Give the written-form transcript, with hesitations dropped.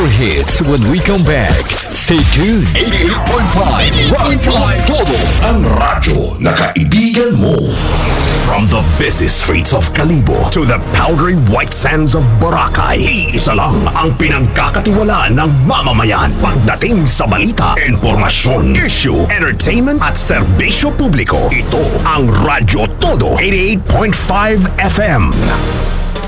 more hits when we come back. Stay tuned. 88.5 Rock Time Todo. Ang radyo na kaibigan mo. From the busy streets of Kalibo to the powdery white sands of Boracay, iisa lang ang pinagkakatiwalaan ng mamamayan. Pagdating sa balita, informasyon, issue, entertainment at serbisyo publiko, ito ang Radyo Todo 88.5 FM.